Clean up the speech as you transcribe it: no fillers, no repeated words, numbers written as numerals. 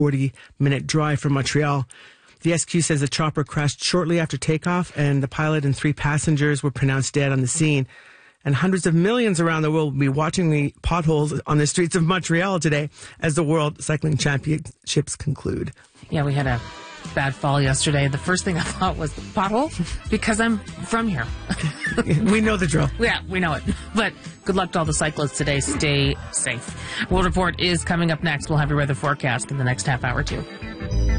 40-minute drive from Montreal. The SQ says the chopper crashed shortly after takeoff, and the pilot and 3 passengers were pronounced dead on the scene. And hundreds of millions around the world will be watching the potholes on the streets of Montreal today as the World Cycling Championships conclude. Yeah, we had a bad fall yesterday. The first thing I thought was pothole because I'm from here. We know the drill. Yeah, we know it. But good luck to all the cyclists today. Stay safe. World Report is coming up next. We'll have your weather forecast in the next half hour, too.